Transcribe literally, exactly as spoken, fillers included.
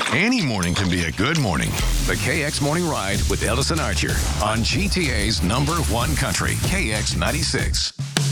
Any morning can be a good morning. The K X Morning Ride with Ellison Archer on G T A's number one country, K X ninety-six.